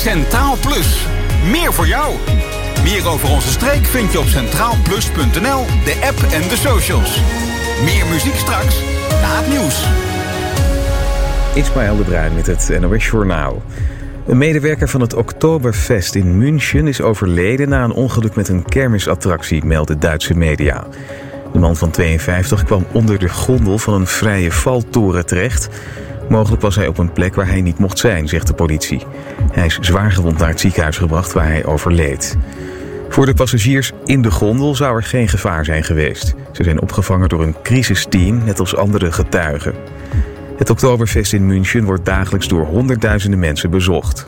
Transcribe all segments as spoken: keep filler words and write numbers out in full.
Centraal Plus. Meer voor jou. Meer over onze streek vind je op centraal plus punt n l, de app en de socials. Meer muziek straks na het nieuws. Ismaël de Bruin met het N O S Journaal. Een medewerker van het Oktoberfest in München is overleden na een ongeluk met een kermisattractie, melden Duitse media. De man van tweeënvijftig kwam onder de gondel van een vrije valtoren terecht. Mogelijk was hij op een plek waar hij niet mocht zijn, zegt de politie. Hij is zwaargewond naar het ziekenhuis gebracht waar hij overleed. Voor de passagiers in de gondel zou er geen gevaar zijn geweest. Ze zijn opgevangen door een crisisteam, net als andere getuigen. Het Oktoberfest in München wordt dagelijks door honderdduizenden mensen bezocht.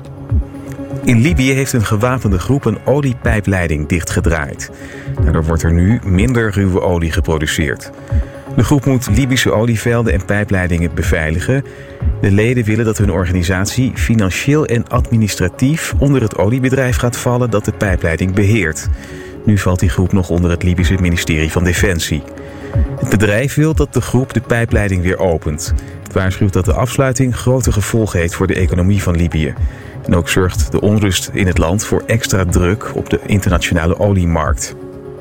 In Libië heeft een gewapende groep een oliepijpleiding dichtgedraaid. Daardoor wordt er nu minder ruwe olie geproduceerd. De groep moet Libische olievelden en pijpleidingen beveiligen. De leden willen dat hun organisatie financieel en administratief onder het oliebedrijf gaat vallen dat de pijpleiding beheert. Nu valt die groep nog onder het Libische ministerie van Defensie. Het bedrijf wil dat de groep de pijpleiding weer opent. Het waarschuwt dat de afsluiting grote gevolgen heeft voor de economie van Libië. En ook zorgt de onrust in het land voor extra druk op de internationale oliemarkt.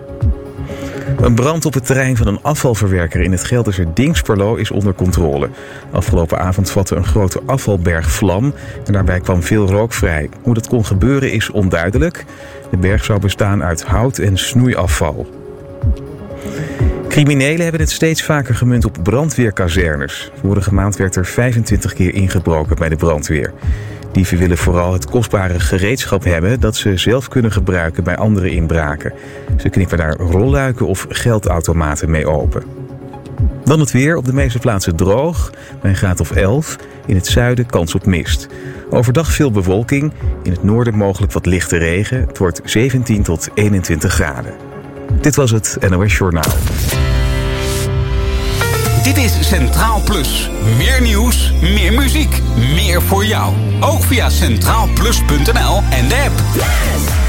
Een brand op het terrein van een afvalverwerker in het Gelderse Dingsperlo is onder controle. Afgelopen avond vatte een grote afvalberg vlam en daarbij kwam veel rook vrij. Hoe dat kon gebeuren is onduidelijk. De berg zou bestaan uit hout en snoeiafval. Criminelen hebben het steeds vaker gemunt op brandweerkazernes. Vorige maand werd er vijfentwintig keer ingebroken bij de brandweer. Dieven willen vooral het kostbare gereedschap hebben dat ze zelf kunnen gebruiken bij andere inbraken. Ze knippen daar rolluiken of geldautomaten mee open. Dan het weer, op de meeste plaatsen droog, bij een graad of elf. In het zuiden kans op mist. Overdag veel bewolking, in het noorden mogelijk wat lichte regen. Het wordt zeventien tot eenentwintig graden. Dit was het N O S Journaal. Dit is Centraal Plus. Meer nieuws, meer muziek, meer voor jou. Ook via centraal plus punt n l en de app.